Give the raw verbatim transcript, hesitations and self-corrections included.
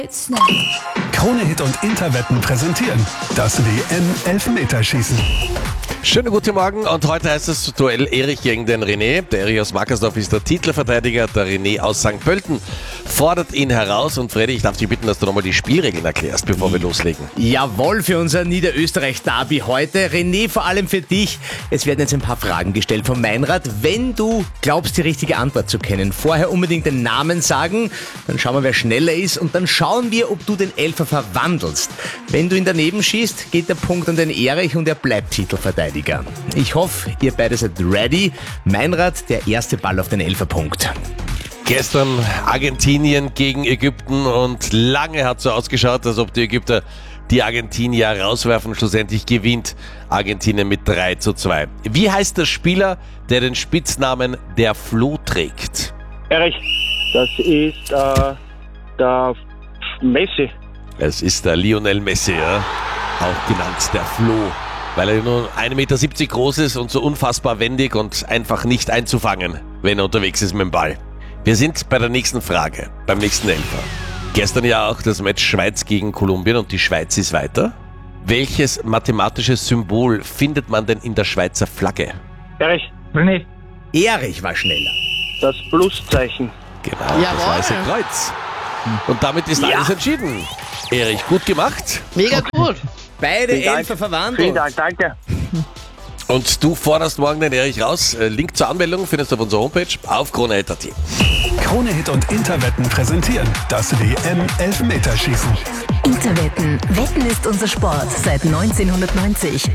Krone Hit und Interwetten präsentieren das W M-Elfmeterschießen. Schönen guten Morgen und heute heißt es Duell Erich gegen den René. Der Erich aus Wackersdorf ist der Titelverteidiger, der René aus Sankt Pölten fordert ihn heraus. Und Freddy, ich darf dich bitten, dass du nochmal die Spielregeln erklärst, bevor wir loslegen. Jawohl, für unser Niederösterreich-Derby heute. René, vor allem für dich. Es werden jetzt ein paar Fragen gestellt von Meinrad. Wenn du glaubst, die richtige Antwort zu kennen, vorher unbedingt den Namen sagen, dann schauen wir, wer schneller ist und dann schauen wir, ob du den Elfer verwandelst. Wenn du ihn daneben schießt, geht der Punkt an den Erich und er bleibt Titelverteidiger. Ich hoffe, ihr beide seid ready. Meinrad, der erste Ball auf den Elferpunkt. Gestern Argentinien gegen Ägypten und lange hat so ausgeschaut, als ob die Ägypter die Argentinier rauswerfen. Schlussendlich gewinnt Argentinien mit drei zu zwei. Wie heißt der Spieler, der den Spitznamen der Flo trägt? Erich, das ist äh, der Messi. Es ist der Lionel Messi, ja? Auch genannt der Flo, weil er nur ein Meter siebzig groß ist und so unfassbar wendig und einfach nicht einzufangen, wenn er unterwegs ist mit dem Ball. Wir sind bei der nächsten Frage, beim nächsten Elfer. Gestern ja auch das Match Schweiz gegen Kolumbien und die Schweiz ist weiter. Welches mathematisches Symbol findet man denn in der Schweizer Flagge? Erich, René, Erich war schneller. das Pluszeichen. Genau, das weiße Kreuz. Und damit ist alles entschieden. Erich, gut gemacht. Mega gut. Beide Vielen Dank. Elfer Vielen verwandelt. Dank, danke. Und du forderst morgen den Erich raus. Link zur Anmeldung findest du auf unserer Homepage auf krone hit punkt at. Krone Hit und Interwetten präsentieren das W M-Elfmeterschießen. Interwetten. Wetten ist unser Sport seit neunzehnhundertneunzig.